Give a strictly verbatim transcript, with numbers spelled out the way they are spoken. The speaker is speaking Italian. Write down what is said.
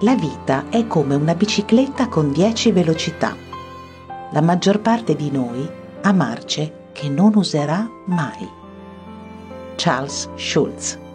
La vita è come una bicicletta con dieci velocità. La maggior parte di noi ha marce che non userà mai. Charles Schulz.